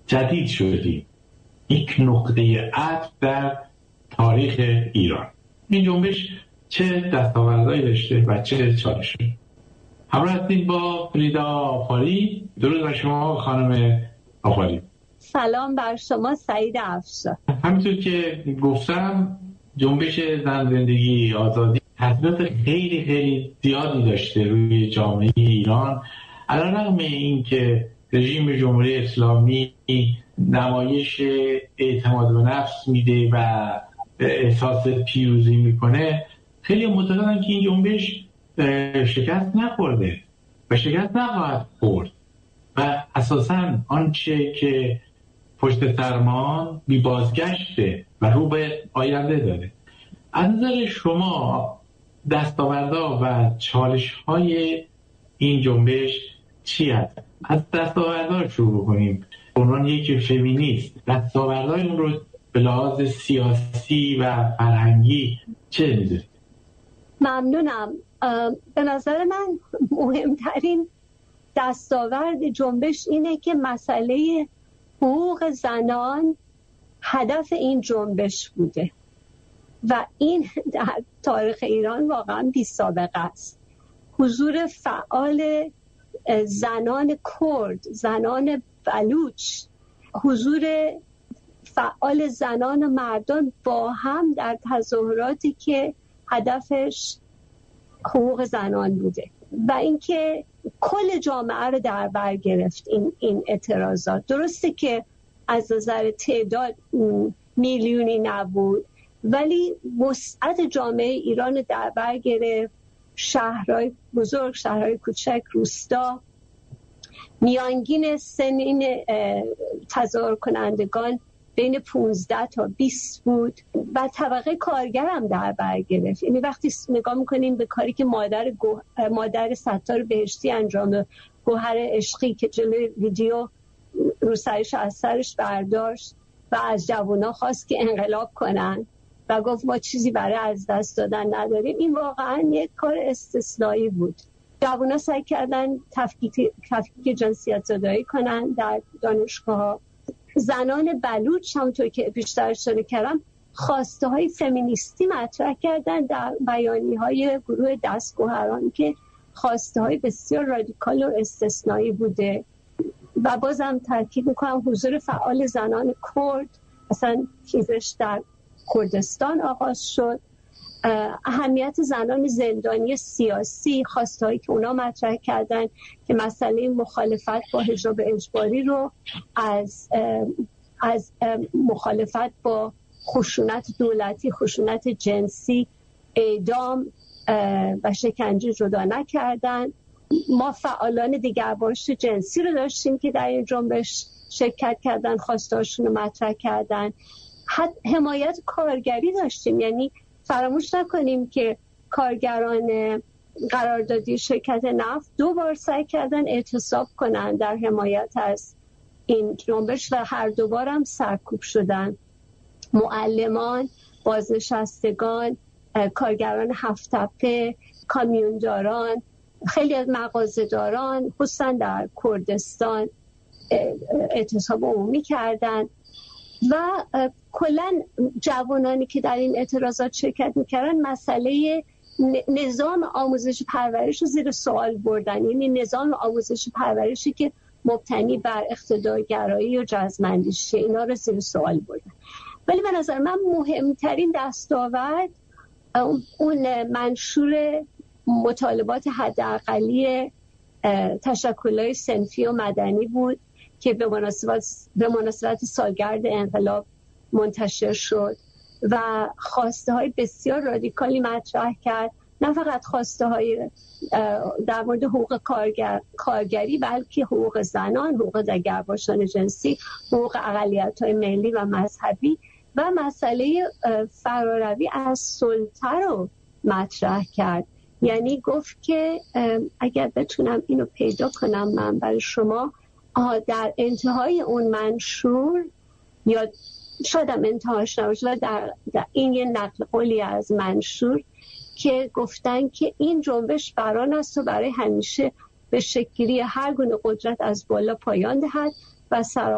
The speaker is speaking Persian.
جدید شدیم، یک نقطه عطف در تاریخ ایران. این جنبش چه دستاوردهایی داشته و چه چالشی؟ همراه هستیم با فریدا آفاری. درود بر شما خانم آفاری. سلام بر شما سعید افشار. همینطور که گفتم جنبش زن زندگی آزادی تاثیرات خیلی خیلی زیادی داشته روی جامعه ایران، علیرغم اینکه رژیم جمهوری اسلامی نمایش اعتماد به نفس میده و احساس پیروزی میکنه، خیلی معتقدن که این جنبش شکست نخورده و شکست نخواهد خورد و اساساً آنچه که پشت سرمان بی بازگشته و رو به آینده داره. از نظر شما دستاوردها و چالش‌های این جنبش چی هست؟ از دستاوردها شروع کنیم. به عنوان یک فمینیست دستاوردهای اون رو به لحاظ سیاسی و فرهنگی چه می‌دونید؟ ممنونم. به نظر من مهمترین دستاورد جنبش اینه که مسئله حقوق زنان هدف این جنبش بوده و این در تاریخ ایران واقعا بی سابقه است. حضور فعال زنان کرد، زنان بلوچ، حضور فعال زنان و مردان با هم در تظاهراتی که هدفش حقوق زنان بوده و اینکه کل جامعه رو در بر گرفت این اعتراضات. درسته که از نظر تعداد میلیونی نبود ولی وسعت جامعه ایران در بر گرفت. شهرهای بزرگ، شهرهای کوچک، روستا، میانگین سنین تظاهر کنندگان بین 15 تا 20 بود و طبقه کارگر هم در بر گرفت. یعنی وقتی نگاه میکنیم به کاری که مادر ستار بهشتی انجام، گوهر عشقی که جلوی ویدیو رو سرش از سرش برداشت و از جوونا خواست که انقلاب کنن و گفت ما چیزی برای از دست دادن نداریم، این واقعا یک کار استثنایی بود. جوونا سعی کردن تفکیک جنسیت زدایی کنن در دانشگاه. زنان بلوچ همونطور که بیشتر اشاره کردم خواسته های فمینیستی مطرح کردن در بیانیه های گروه دستگوهران که خواسته های بسیار رادیکال و استثنایی بوده. و بازم تاکید میکنم حضور فعال زنان کرد، اصلا چیزش در کردستان آغاز شد. اهمیت زنان زندانی سیاسی، خواسته هایی که اونا مطرح کردن که مسئله مخالفت با حجاب اجباری رو از مخالفت با خشونت دولتی، خشونت جنسی، اعدام و شکنجه جدا نکردن. ما فعالان دگرباش جنسی رو داشتیم که در این جنبش شرکت کردن، خواستهاشون رو مطرح کردن. حمایت کارگری داشتیم، یعنی فراموش نکنیم که کارگران قراردادی شرکت نفت 2 بار سعی کردن اعتصاب کنن در حمایت از این جنبش و هر 2 بار هم سرکوب شدن. معلمان، بازنشستگان، کارگران هفت‌تپه، کامیونداران، خیلی از مغازه‌داران خصوصا در کردستان اعتصاب عمومی کردن و کلا جوانانی که در این اعتراضات شرکت میکردن مسئله نظام آموزش پرورش رو زیر سوال بردن. یعنی نظام آموزش پرورشی که مبتنی بر اقتدارگرایی و جزم‌اندیشی، اینا رو زیر سوال بردن. ولی به نظر من مهمترین دستاورد اون منشور مطالبات حداقلی تشکل‌های صنفی و مدنی بود که به مناسبت سالگرد انقلاب منتشر شد و خواسته های بسیار رادیکالی مطرح کرد. نه فقط خواسته های در مورد حقوق کارگری بلکه حقوق زنان، حقوق دگرباشان جنسی، حقوق اقلیت‌های ملی و مذهبی و مسئله فراروی از سلطه رو مطرح کرد. یعنی گفت که اگر بتونم اینو پیدا کنم من برای شما، در انتهای اون منشور یا شاید هم انتهاش نباشه، در این یه نقل قولی از منشور که گفتن که این جنبش بران است و برای همیشه به شکلی هر گونه قدرت از بالا پایان دهد و